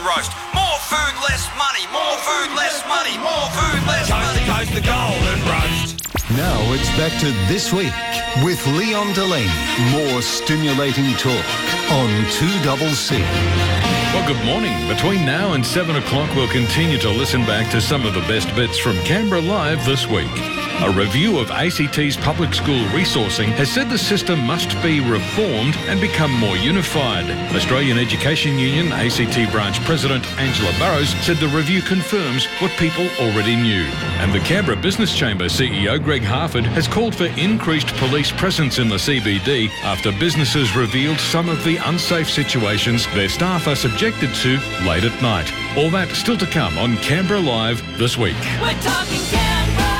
Roast. More food, less money. More food, less money. More food, less money. Coast to golden roast. Now it's back to This Week with Leon Delaney. More stimulating talk on 2CC. Well, good morning. Between now and 7 o'clock, we'll continue to listen back to some of the best bits from Canberra Live this week. A review of ACT's public school resourcing has said the system must be reformed and become more unified. Australian Education Union ACT branch president Angela Burrows said the review confirms what people already knew. And the Canberra Business Chamber CEO Greg Harford has called for increased police presence in the CBD after businesses revealed some of the unsafe situations their staff are subjected to late at night. All that still to come on Canberra Live this week. We're talking Canberra.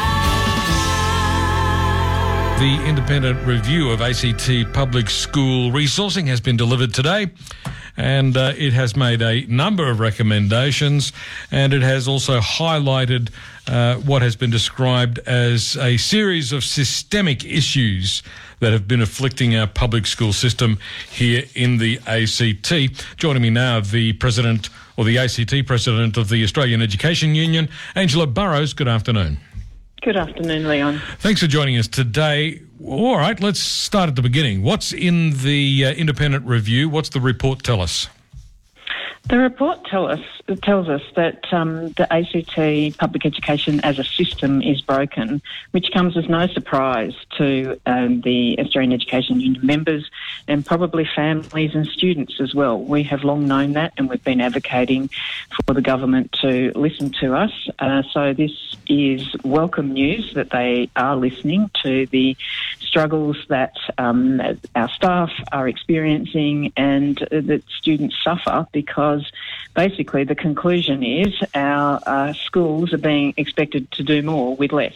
The independent review of ACT public school resourcing has been delivered today, and it has made a number of recommendations, and it has also highlighted what has been described as a series of systemic issues that have been afflicting our public school system here in the ACT. Joining me now, the president, or the ACT president of the Australian Education Union, Angela Burrows. Good afternoon. Good afternoon, Leon. Thanks for joining us today. All right, let's start at the beginning. What's in the independent review? What's the report tell us? The report tells us that the ACT public education as a system is broken, which comes as no surprise to the Australian Education Union members and probably families and students as well. We have long known that, and we've been advocating for the government to listen to us. So this is welcome news that they are listening to the struggles that our staff are experiencing and that students suffer, because basically the conclusion is our schools are being expected to do more with less.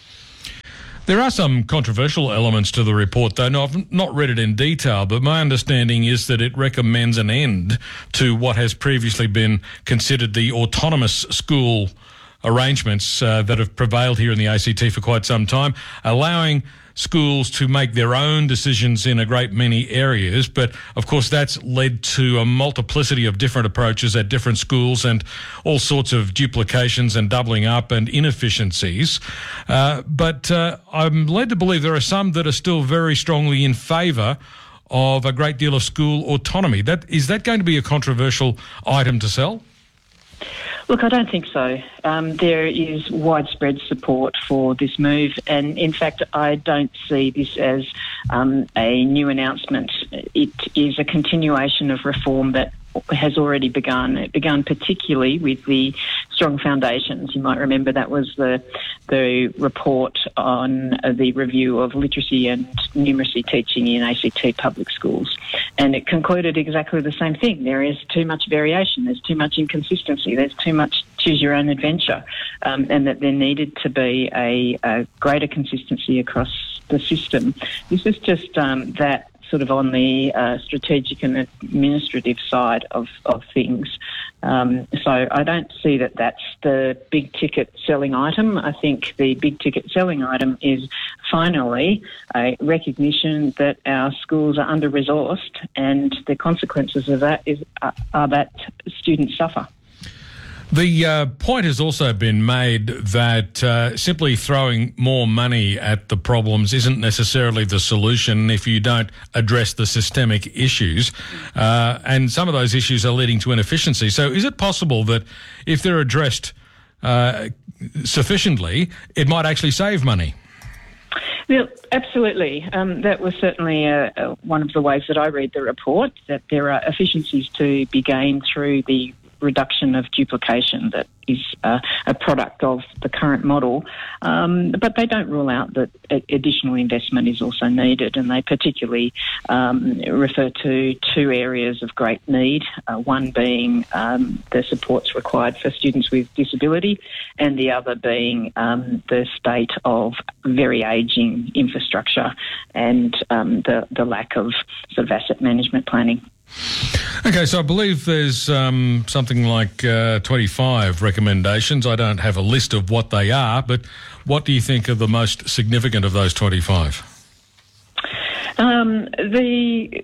There are some controversial elements to the report, though. No, I've not read it in detail, but my understanding is that it recommends an end to what has previously been considered the autonomous school arrangements that have prevailed here in the ACT for quite some time, allowing schools to make their own decisions in a great many areas. But, of course, that's led to a multiplicity of different approaches at different schools and all sorts of duplications and doubling up and inefficiencies. But I'm led to believe there are some that are still very strongly in favour of a great deal of school autonomy. Is that going to be a controversial item to sell? Look, I don't think so. There is widespread support for this move, and in fact, I don't see this as a new announcement. It is a continuation of reform that has already begun. It began particularly with the strong foundations. You might remember that was the report on the review of literacy and numeracy teaching in ACT public schools. And it concluded exactly the same thing. There is too much variation, there's too much inconsistency, there's too much choose your own adventure, and that there needed to be a greater consistency across the system. This is just that sort of on the strategic and administrative side of things. So I don't see that that's the big ticket selling item. I think the big ticket selling item is finally a recognition that our schools are under-resourced, and the consequences of that are that students suffer. The point has also been made that simply throwing more money at the problems isn't necessarily the solution if you don't address the systemic issues. And some of those issues are leading to inefficiency. So is it possible that if they're addressed sufficiently, it might actually save money? Well, absolutely. That was certainly one of the ways that I read the report, that there are efficiencies to be gained through the reduction of duplication that is a product of the current model. But they don't rule out that additional investment is also needed, and they particularly refer to two areas of great need, one being the supports required for students with disability, and the other being the state of very ageing infrastructure and the lack of sort of asset management planning. Okay, so I believe there's something like 25 recommendations. I don't have a list of what they are, but what do you think are the most significant of those 25?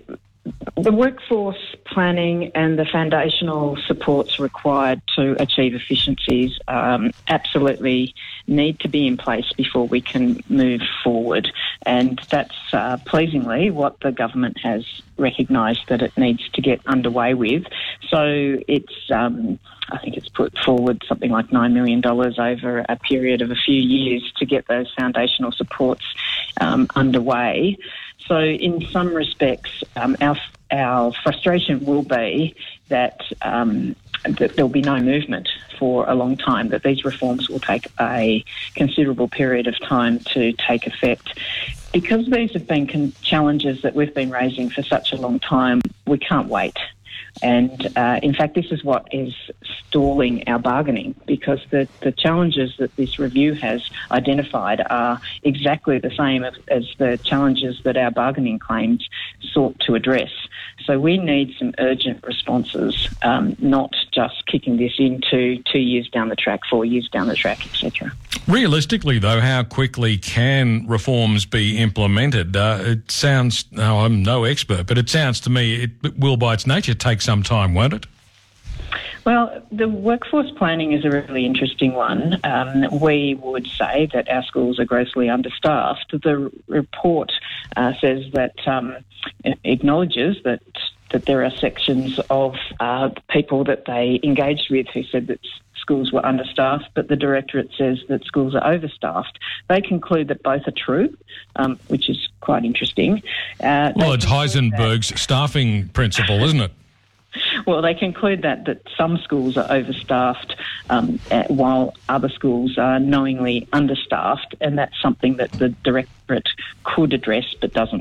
The workforce planning and the foundational supports required to achieve efficiencies absolutely need to be in place before we can move forward. And that's pleasingly what the government has recognised that it needs to get underway with. So it's, I think it's put forward something like $9 million over a period of a few years to get those foundational supports underway. So in some respects, our frustration will be that there'll be no movement for a long time, that these reforms will take a considerable period of time to take effect. Because these have been challenges that we've been raising for such a long time, we can't wait. And in fact, this is what is stalling our bargaining, because the challenges that this review has identified are exactly the same as the challenges that our bargaining claims sought to address. So we need some urgent responses, not just kicking this into 2 years down the track, 4 years down the track, etc. Realistically, though, how quickly can reforms be implemented? It sounds, I'm no expert, but it sounds to me it will by its nature take some time, won't it? Well, the workforce planning is a really interesting one. We would say that our schools are grossly understaffed. The report says that acknowledges that there are sections of people that they engaged with who said that schools were understaffed, but the Directorate says that schools are overstaffed. They conclude that both are true, which is quite interesting. Well, it's Heisenberg's staffing principle, isn't it? Well, they conclude that some schools are overstaffed while other schools are knowingly understaffed, and that's something that the Directorate could address but doesn't.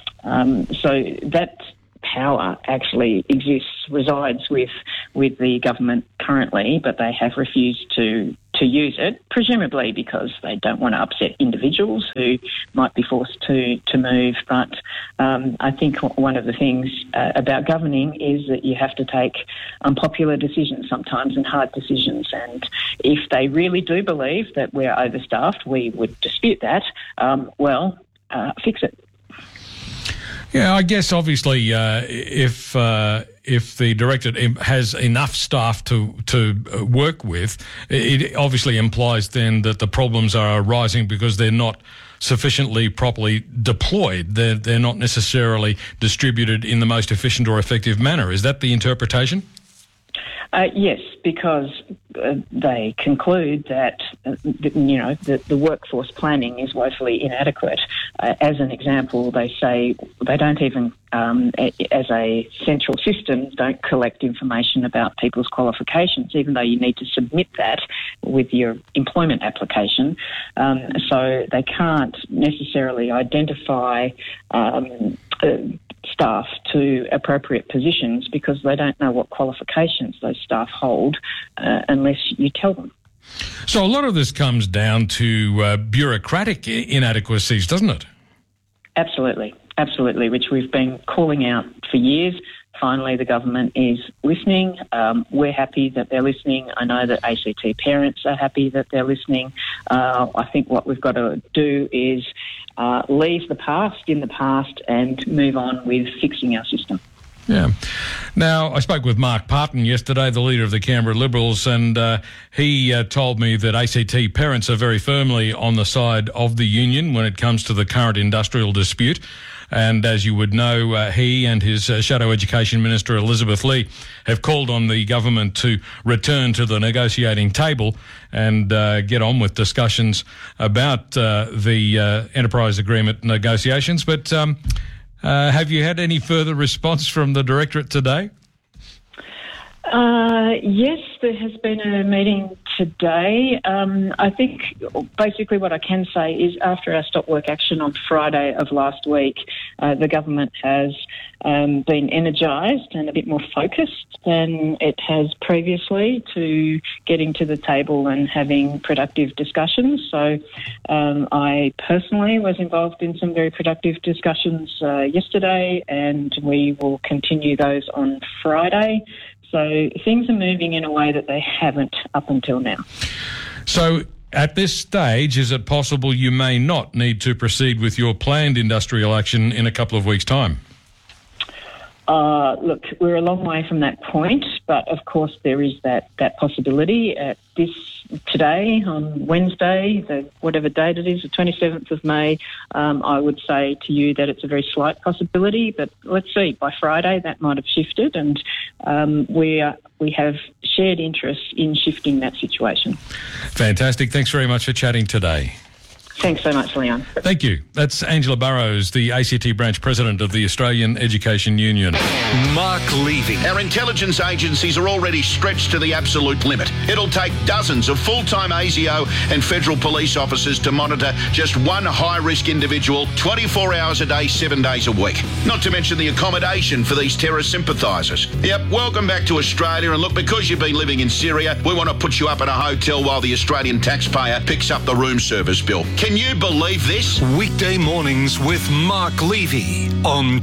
So that power actually resides with the government currently, but they have refused to use it, presumably because they don't want to upset individuals who might be forced to move. But I think one of the things about governing is that you have to take unpopular decisions sometimes and hard decisions. And if they really do believe that we're overstaffed, we would dispute that. Fix it. Yeah, I guess obviously if the Directorate has enough staff to work with, it obviously implies then that the problems are arising because they're not sufficiently properly deployed. They're not necessarily distributed in the most efficient or effective manner. Is that the interpretation? Yes, because they conclude that the workforce planning is woefully inadequate. As an example, they say they don't even, as a central system, don't collect information about people's qualifications, even though you need to submit that with your employment application. So they can't necessarily identify staff to appropriate positions because they don't know what qualifications those staff hold unless you tell them. So a lot of this comes down to bureaucratic inadequacies, doesn't it? Absolutely, which we've been calling out for years. Finally, the government is listening. We're happy that they're listening. I know that ACT parents are happy that they're listening. I think what we've got to do is leave the past in the past and move on with fixing our system. Yeah. Now, I spoke with Mark Parton yesterday, the leader of the Canberra Liberals, and he told me that ACT parents are very firmly on the side of the union when it comes to the current industrial dispute. And as you would know, he and his Shadow Education Minister, Elizabeth Lee, have called on the government to return to the negotiating table and get on with discussions about the enterprise agreement negotiations. But have you had any further response from the Directorate today? Yes, there has been a meeting today. I think basically what I can say is after our stop work action on Friday of last week, the government has been energised and a bit more focused than it has previously to getting to the table and having productive discussions. So I personally was involved in some very productive discussions yesterday, and we will continue those on Friday. So things are moving in a way that they haven't up until now. So at this stage, is it possible you may not need to proceed with your planned industrial action in a couple of weeks' time? Look, we're a long way from that point, but of course there is that possibility. Today, on Wednesday, whatever date it is, the 27th of May, I would say to you that it's a very slight possibility, but let's see. By Friday, that might have shifted, and we have shared interest in shifting that situation. Fantastic. Thanks very much for chatting today. Thanks so much, Leon. Thank you. That's Angela Burrows, the ACT branch president of the Australian Education Union. Mark Levy. Our intelligence agencies are already stretched to the absolute limit. It'll take dozens of full-time ASIO and federal police officers to monitor just one high-risk individual 24 hours a day, 7 days a week. Not to mention the accommodation for these terror sympathisers. Yep, welcome back to Australia. And look, because you've been living in Syria, we want to put you up in a hotel while the Australian taxpayer picks up the room service bill. Can you believe this? Weekday mornings with Mark Levy on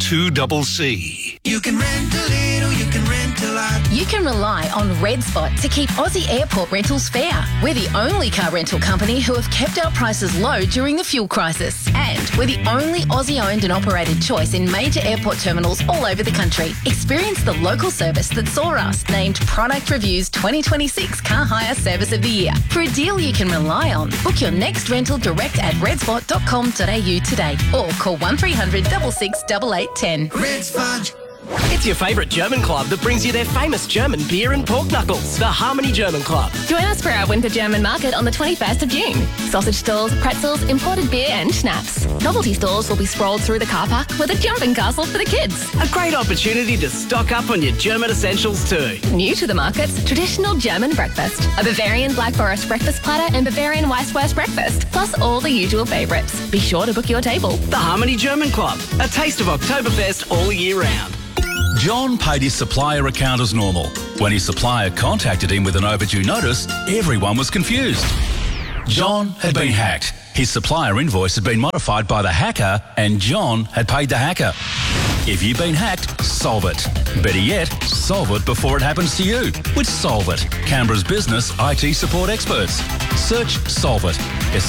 2CC. You can rent a little, you can rent a lot. You can rely on Red Spot to keep Aussie airport rentals fair. We're the only car rental company who have kept our prices low during the fuel crisis. And we're the only Aussie-owned and operated choice in major airport terminals all over the country. Experience the local service that saw us named Product Review's 2026 Car Hire Service of the Year. For a deal you can rely on, book your next rental direct at redspot.com.au today or call 1300 66 8810. Red Spot. It's your favourite German club that brings you their famous German beer and pork knuckles, the Harmony German Club. Join us for our Winter German Market on the 21st of June. Sausage stalls, pretzels, imported beer and schnapps. Novelty stores will be sprawled through the car park with a jumping castle for the kids. A great opportunity to stock up on your German essentials too. New to the markets, traditional German breakfast. A Bavarian Black Forest breakfast platter and Bavarian Weisswurst breakfast, plus all the usual favourites. Be sure to book your table. The Harmony German Club, a taste of Oktoberfest all year round. John paid his supplier account as normal. When his supplier contacted him with an overdue notice, everyone was confused. John had been hacked. His supplier invoice had been modified by the hacker, and John had paid the hacker. If you've been hacked, solve it. Better yet, solve it before it happens to you with Solve It, Canberra's business IT support experts. Search Solve It,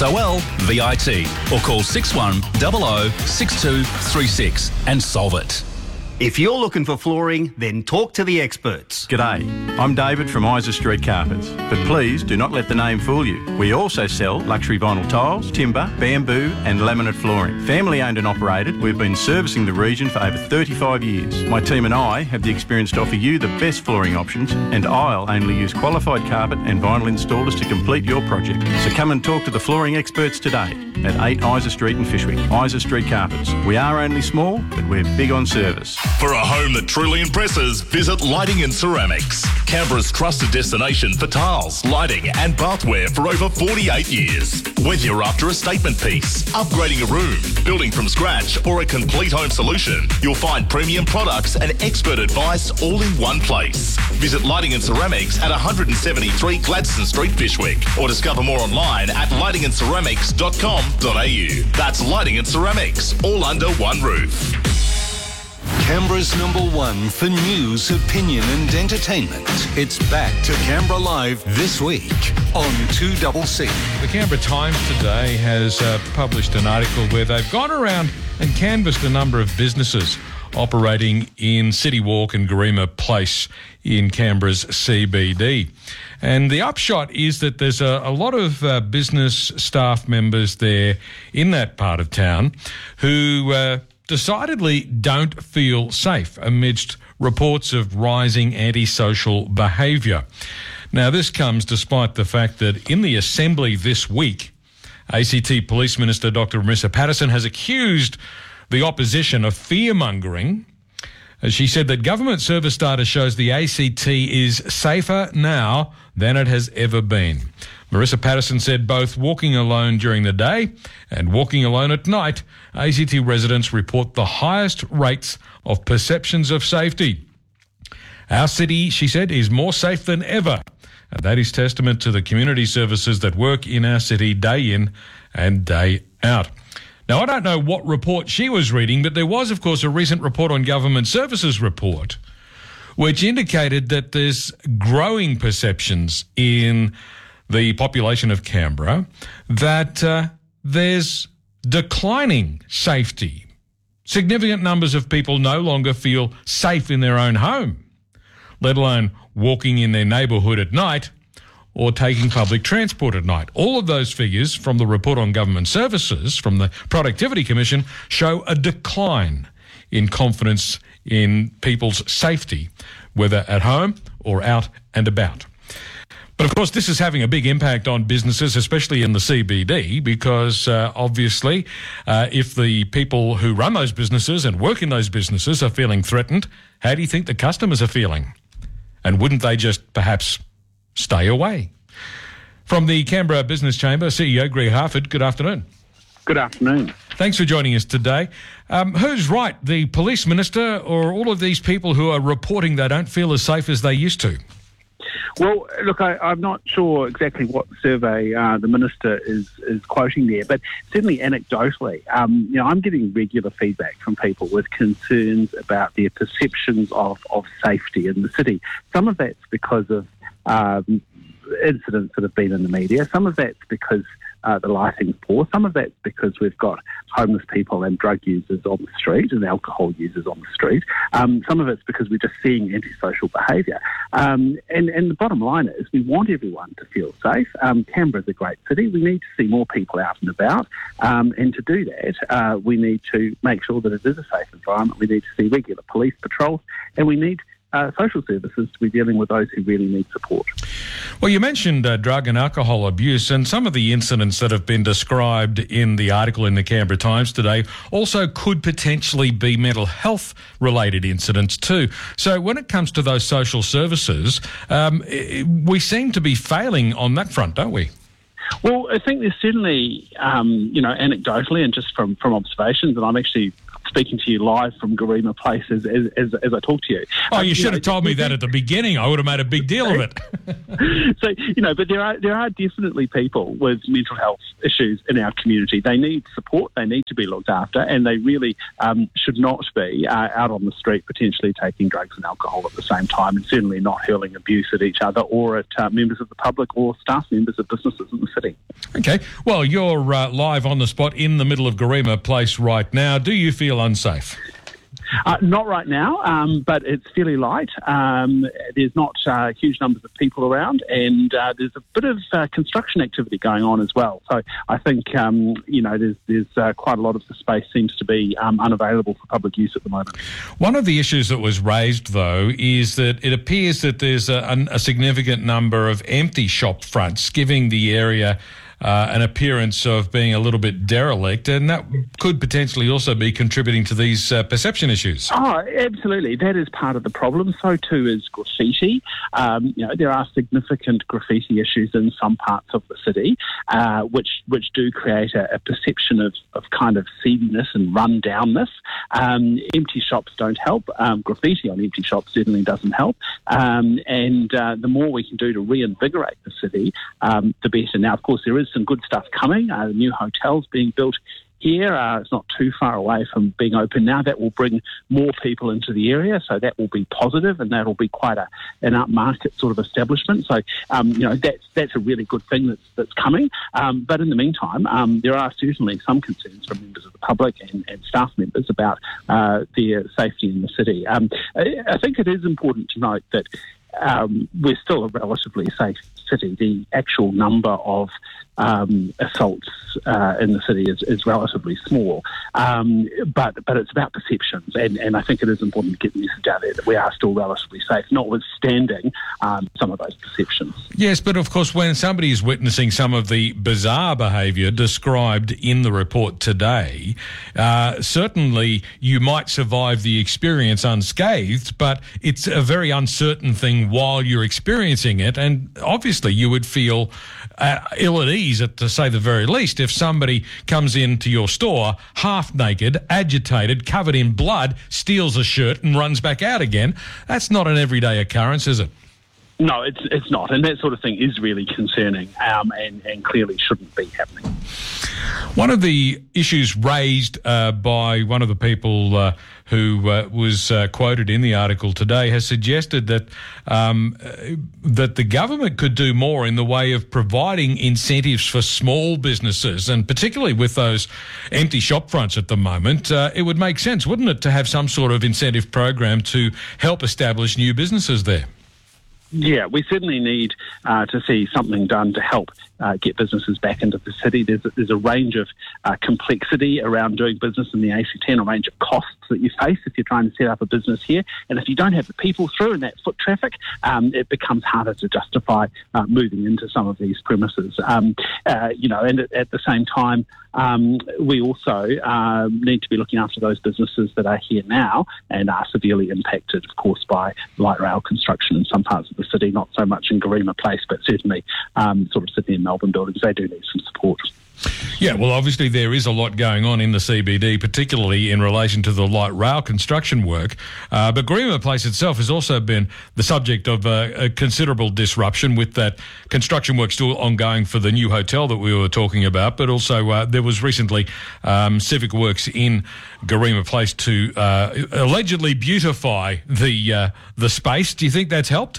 SOLVIT, or call 6100 6236 and solve it. If you're looking for flooring, then talk to the experts. G'day, I'm David from Isa Street Carpets, but please do not let the name fool you. We also sell luxury vinyl tiles, timber, bamboo and laminate flooring. Family owned and operated, we've been servicing the region for over 35 years. My team and I have the experience to offer you the best flooring options, and I'll only use qualified carpet and vinyl installers to complete your project. So come and talk to the flooring experts today at 8 Isa Street in Fishwick. Isa Street Carpets. We are only small, but we're big on service. For a home that truly impresses, visit Lighting and Ceramics, Canberra's trusted destination for tiles, lighting and bathware for over 48 years. Whether you're after a statement piece, upgrading a room, building from scratch or a complete home solution, you'll find premium products and expert advice all in one place. Visit Lighting and Ceramics at 173 Gladstone Street, Fishwick, or discover more online at lightingandceramics.com.au. That's Lighting and Ceramics, all under one roof. Canberra's #1 for news, opinion and entertainment. It's back to Canberra Live this week on 2CC. The Canberra Times today has published an article where they've gone around and canvassed a number of businesses operating in City Walk and Garema Place in Canberra's CBD. And the upshot is that there's a lot of business staff members there in that part of town who decidedly don't feel safe amidst reports of rising antisocial behaviour. Now, this comes despite the fact that in the Assembly this week, ACT Police Minister Dr. Marissa Patterson has accused the opposition of fear-mongering. She said that government service data shows the ACT is safer now than it has ever been. Marissa Patterson said both walking alone during the day and walking alone at night, ACT residents report the highest rates of perceptions of safety. Our city, she said, is more safe than ever. And that is testament to the community services that work in our city day in and day out. Now, I don't know what report she was reading, but there was, of course, a recent report on Government Services Report, which indicated that there's growing perceptions in the population of Canberra that there's declining safety. significant numbers of people no longer feel safe in their own home, let alone walking in their neighbourhood at night or taking public transport at night. All of those figures from the Report on Government Services from the Productivity Commission show a decline in confidence in people's safety, whether at home or out and about. But of course, this is having a big impact on businesses, especially in the CBD, because obviously, if the people who run those businesses and work in those businesses are feeling threatened, how do you think the customers are feeling? And wouldn't they just perhaps stay away? From the Canberra Business Chamber, CEO Greg Harford, good afternoon. Good afternoon. Thanks for joining us today. Who's right, the police minister or all of these people who are reporting they don't feel as safe as they used to? Well, look, I'm not sure exactly what survey the minister is quoting there, but certainly anecdotally, I'm getting regular feedback from people with concerns about their perceptions of safety in the city. Some of that's because of incidents that have been in the media. Some of that's because the lighting's poor. Some of that's because we've got homeless people and drug users on the street and alcohol users on the street. Some of it's because we're just seeing antisocial behaviour. And the bottom line is we want everyone to feel safe. Canberra's a great city. We need to see more people out and about. And to do that, we need to make sure that it is a safe environment. We need to see regular police patrols, and we need social services to be dealing with those who really need support. Well, you mentioned drug and alcohol abuse, and some of the incidents that have been described in the article in the Canberra Times today also could potentially be mental health related incidents too. So when it comes to those social services, we seem to be failing on that front, don't we? Well, I think there's certainly, anecdotally and just from observations, and I'm actually speaking to you live from Garema Place as I talk to you. Oh, you should have told me that at the beginning. I would have made a big deal of it. So, but there are definitely people with mental health issues in our community. They need support. They need to be looked after, and they really should not be out on the street potentially taking drugs and alcohol at the same time, and certainly not hurling abuse at each other or at members of the public or staff members of businesses in the city. Okay. Well, you're live on the spot in the middle of Garema Place right now. Do you feel unsafe? Not right now, but it's fairly light. There's not huge numbers of people around, and there's a bit of construction activity going on as well. So I think, there's quite a lot of the space seems to be unavailable for public use at the moment. One of the issues that was raised, though, is that it appears that there's a significant number of empty shop fronts, giving the area an appearance of being a little bit derelict, and that could potentially also be contributing to these perception issues. Oh, absolutely. That is part of the problem. So too is graffiti. There are significant graffiti issues in some parts of the city, which do create a perception of kind of seediness and run-downness. Empty shops don't help. Graffiti on empty shops certainly doesn't help. And the more we can do to reinvigorate the city, the better. Now, of course, there is some good stuff coming. New hotels being built here. It's not too far away from being open now. That will bring more people into the area, so that will be positive, and that will be quite an upmarket sort of establishment. So, that's a really good thing that's coming. But in the meantime, there are certainly some concerns from members of the public and staff members about their safety in the city. I think it is important to note that we're still a relatively safe city. The actual number of assaults in the city is relatively small, but it's about perceptions, and I think it is important to get the message out there that we are still relatively safe, notwithstanding some of those perceptions. Yes, but of course, when somebody is witnessing some of the bizarre behaviour described in the report today, certainly you might survive the experience unscathed, but it's a very uncertain thing while you're experiencing it, and obviously you would feel ill at ease, to say the very least, if somebody comes into your store half naked, agitated, covered in blood, steals a shirt and runs back out again. That's not an everyday occurrence, is it? No, it's not, and that sort of thing is really concerning, and clearly shouldn't be happening. One of the issues raised by one of the people who was quoted in the article today has suggested that that the government could do more in the way of providing incentives for small businesses, and particularly with those empty shop fronts at the moment. It would make sense, wouldn't it, to have some sort of incentive program to help establish new businesses there? Yeah, we certainly need to see something done to help get businesses back into the city. There's a range of complexity around doing business in the ACT, and a range of costs that you face if you're trying to set up a business here. And if you don't have the people through and that foot traffic, it becomes harder to justify moving into some of these premises. And at the same time, we also need to be looking after those businesses that are here now and are severely impacted, of course, by light rail construction in some parts of the city, not so much in Garema Place, but certainly sort of Sydney and Melbourne buildings. They do need some support. Yeah, well, obviously there is a lot going on in the CBD, particularly in relation to the light rail construction work. But Garema Place itself has also been the subject of a considerable disruption, with that construction work still ongoing for the new hotel that we were talking about. But also there was recently civic works in Garema Place to allegedly beautify the space. Do you think that's helped?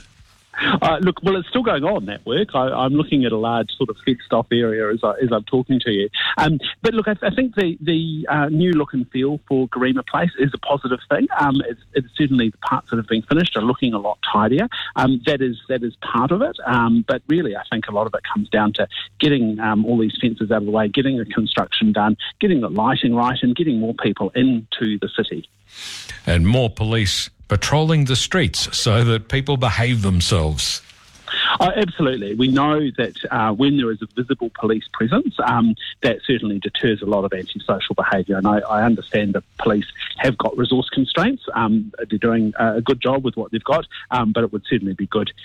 Look, well, it's still going on, that work. I'm looking at a large sort of feedstock area as I'm talking to you. But look, I think the new look and feel for Garema Place is a positive thing. It's certainly the parts that have been finished are looking a lot tidier. That is part of it. But really, I think a lot of it comes down to getting all these fences out of the way, getting the construction done, getting the lighting right, and getting more people into the city. And more police patrolling the streets so that people behave themselves. Absolutely. We know that when there is a visible police presence, that certainly deters a lot of antisocial behaviour. And I understand that police have got resource constraints. They're doing a good job with what they've got, but it would certainly be good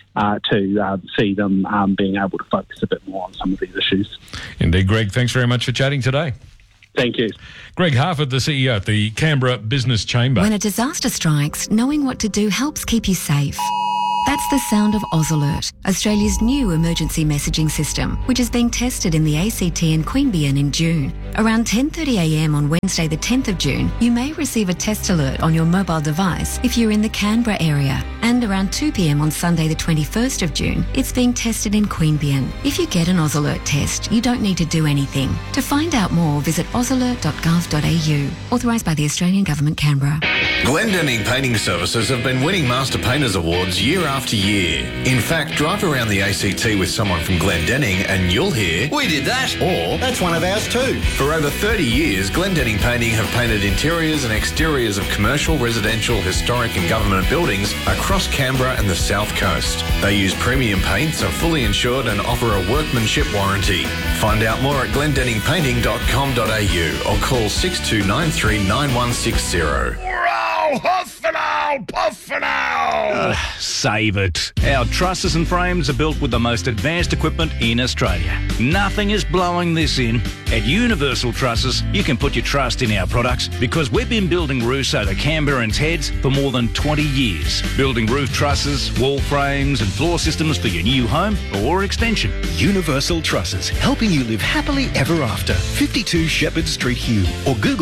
to see them being able to focus a bit more on some of these issues. Indeed, Greg. Thanks very much for chatting today. Thank you. Greg Harford, the CEO at the Canberra Business Chamber. When a disaster strikes, knowing what to do helps keep you safe. That's the sound of AusAlert, Australia's new emergency messaging system, which is being tested in the ACT and Queanbeyan in June. Around 10:30am on Wednesday the 10th of June, you may receive a test alert on your mobile device if you're in the Canberra area. And around 2pm on Sunday the 21st of June, it's being tested in Queanbeyan. If you get an AusAlert test, you don't need to do anything. To find out more, visit ausalert.gov.au. Authorised by the Australian Government, Canberra. Glendinning Painting Services have been winning Master Painters Awards year after year. In fact, drive around the ACT with someone from Glendinning and you'll hear, "We did that," or "That's one of ours too." For over 30 years, Glendinning Painting have painted interiors and exteriors of commercial, residential, historic and government buildings across Canberra and the South Coast. They use premium paints, are fully insured and offer a workmanship warranty. Find out more at glendenningpainting.com.au or call 6293 9160. Huff and owl, puff and owl. Save it. Our trusses and frames are built with the most advanced equipment in Australia. Nothing is blowing this in. At Universal Trusses, you can put your trust in our products because we've been building roofs over Canberrans' heads for more than 20 years. Building roof trusses, wall frames and floor systems for your new home or extension. Universal Trusses, helping you live happily ever after. 52 Shepherd Street, Hugh, or Google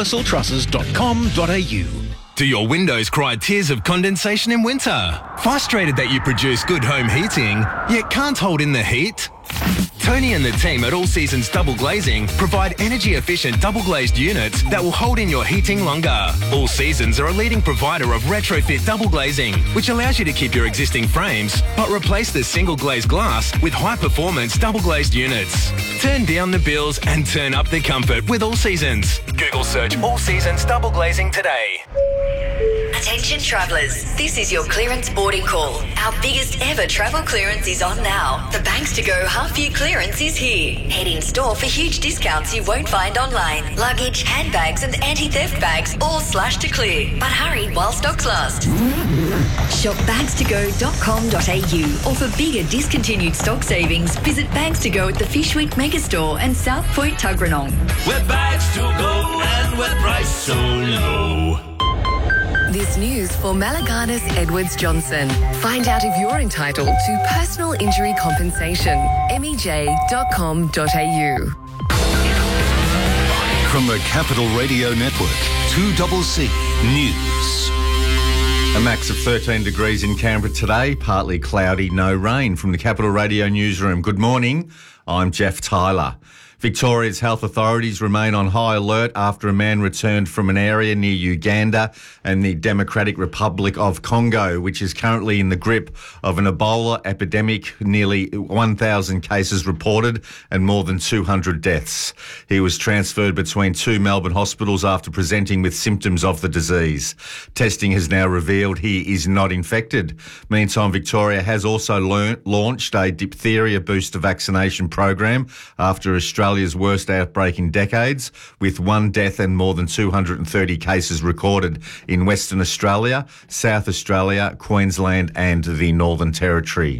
universaltrusses.com.au. Do your windows cry tears of condensation in winter? Frustrated that you produce good home heating, yet can't hold in the heat? Tony and the team at All Seasons Double Glazing provide energy-efficient double-glazed units that will hold in your heating longer. All Seasons are a leading provider of retrofit double glazing, which allows you to keep your existing frames, but replace the single-glazed glass with high-performance double-glazed units. Turn down the bills and turn up the comfort with All Seasons. Google search All Seasons Double Glazing today. Attention travellers, this is your clearance boarding call. Our biggest ever travel clearance is on now. The Banks to Go half-year clearance is here. Head in store for huge discounts you won't find online. Luggage, handbags and anti-theft bags all slashed to clear. But hurry while stocks last. Shop bagstogo.com.au or for bigger discontinued stock savings, visit Bags to Go at the Fishwick Megastore and South Point Tuggeranong. We're bags to go and we're priced so low. This news for Malaganas Edwards Johnson. Find out if you're entitled to personal injury compensation. MEJ.com.au. From the Capital Radio Network, 2CC News. A max of 13 degrees in Canberra today, partly cloudy, no rain. From the Capital Radio newsroom, good morning, I'm Jeff Tyler. Victoria's health authorities remain on high alert after a man returned from an area near Uganda and the Democratic Republic of Congo, which is currently in the grip of an Ebola epidemic. Nearly 1,000 cases reported and more than 200 deaths. He was transferred between two Melbourne hospitals after presenting with symptoms of the disease. Testing has now revealed he is not infected. Meantime, Victoria has also launched a diphtheria booster vaccination program after Australia's worst outbreak in decades, with one death and more than 230 cases recorded in Western Australia, South Australia, Queensland and the Northern Territory.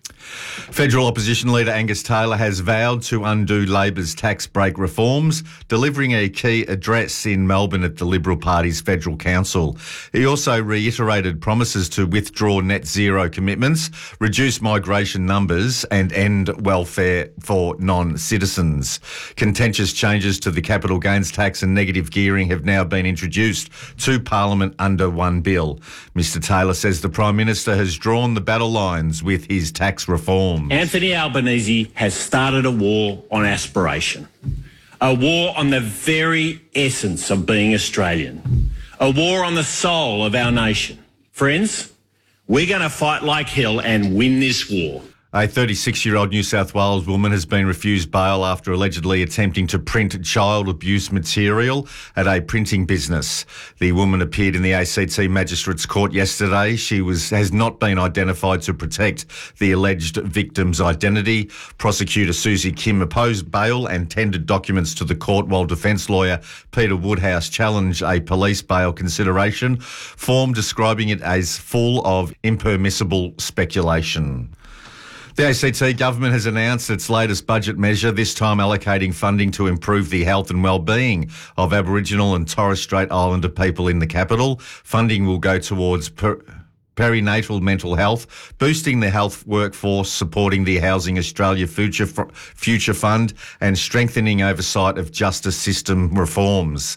Federal opposition leader Angus Taylor has vowed to undo Labor's tax break reforms, delivering a key address in Melbourne at the Liberal Party's Federal Council. He also reiterated promises to withdraw net zero commitments, reduce migration numbers and end welfare for non-citizens. Contentious changes to the capital gains tax and negative gearing have now been introduced to Parliament under one bill. Mr Taylor says the Prime Minister has drawn the battle lines with his tax reforms. Anthony Albanese has started a war on aspiration, a war on the very essence of being Australian, a war on the soul of our nation. Friends, we're going to fight like hell and win this war. A 36-year-old New South Wales woman has been refused bail after allegedly attempting to print child abuse material at a printing business. The woman appeared in the ACT Magistrates Court yesterday. She has not been identified to protect the alleged victim's identity. Prosecutor Susie Kim opposed bail and tendered documents to the court, while defence lawyer Peter Woodhouse challenged a police bail consideration form, describing it as full of impermissible speculation. The ACT government has announced its latest budget measure, this time allocating funding to improve the health and well-being of Aboriginal and Torres Strait Islander people in the capital. Funding will go towards perinatal mental health, boosting the health workforce, supporting the Housing Australia Future Fund and strengthening oversight of justice system reforms.